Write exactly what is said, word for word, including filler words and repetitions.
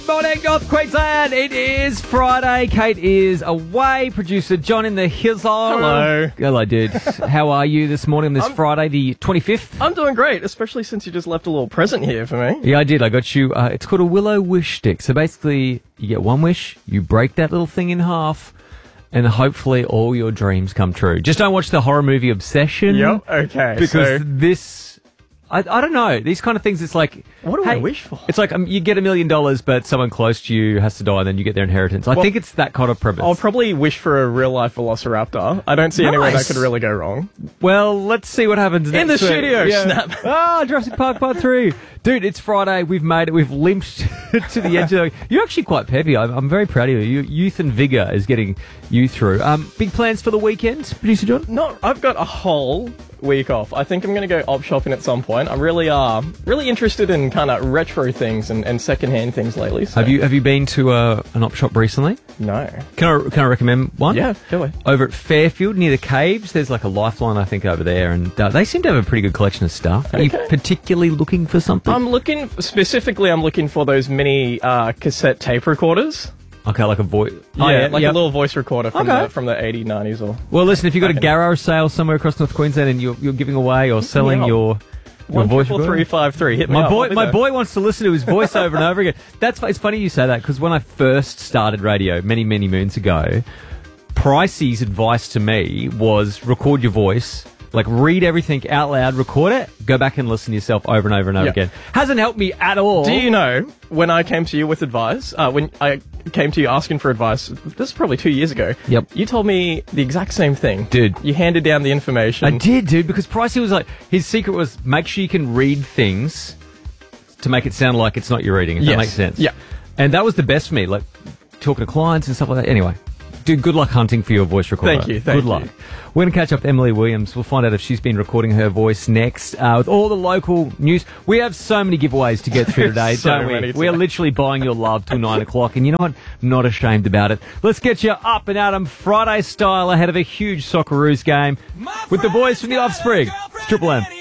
Morning, North Queensland. It is Friday. Kate is away. Producer John in the hills. Hello. Hello, dude. How are you this morning on this I'm- Friday, the twenty-fifth? I'm doing great, especially since you just left a little present here for me. Yeah, I did. I got you. Uh, it's called a willow wish stick. So basically, you get one wish, you break that little thing in half, and hopefully all your dreams come true. Just don't watch the horror movie Obsession. Yep, okay. Because so this... I, I don't know. These kind of things, it's like... what do hey, I wish for? It's like um, you get a million dollars, but someone close to you has to die, and then you get their inheritance. I Well, think it's that kind of premise. I'll probably wish for a real-life velociraptor. I don't see anywhere that Nice. could really go wrong. Well, let's see what happens next In the week. studio, snap. Ah, Jurassic Park Part three. Dude, it's Friday. We've made it. We've limped to the edge of the... You're actually quite peppy. I'm, I'm very proud of you. Your youth and vigour is getting you through. Um, big plans for the weekend, Producer John? No, I've got a whole week off. I think I'm going to go op shopping at some point. I'm really, uh, really interested in kind of retro things and, and second-hand things lately. So. Have you Have you been to uh, an op shop recently? No. Can I Can I recommend one? Yeah, go away. Over at Fairfield, near the caves, there's like a Lifeline, I think, over there, and uh, they seem to have a pretty good collection of stuff. Are you Okay. particularly looking for something? I'm looking, specifically, I'm looking for those mini uh, cassette tape recorders. Okay, like a voice. yeah, like a little voice recorder from, Okay. the, from the eighties, nineties. Or Well, listen, if you've got a Okay. garage sale somewhere across North Queensland and you're, you're giving away or selling Yeah. your, your one voice triple recorder. three five three. Hit me My up, boy, I'll be my there. boy wants to listen to his voice over and over again. That's fu- it's funny you say that because when I first started radio many many moons ago, Pricey's advice to me was record your voice, like read everything out loud, record it, go back and listen to yourself over and over and over Yeah. again. Hasn't helped me at all. Do you know when I came to you with advice? Uh, when I came to you asking for advice, this is probably two years ago. Yep. You told me the exact same thing, Dude. You handed down the information. I did, dude, because Pricey was like, his secret was make sure you can read things to make it sound like it's not you reading, if Yes. that makes sense. Yeah. And that was the best for me, like talking to clients and stuff like that. Anyway, dude, good luck hunting for your voice recorder. Thank you, thank Good luck. you. We're going to catch up with Emily Williams. We'll find out if she's been recording her voice next. Uh, with all the local news, we have so many giveaways to get through today, So don't we? many We are today. literally buying your love till nine o'clock, and you know what? Not ashamed about it. Let's get you up and at 'em Friday style ahead of a huge Socceroos game with the boys from the Offspring. It's Triple M.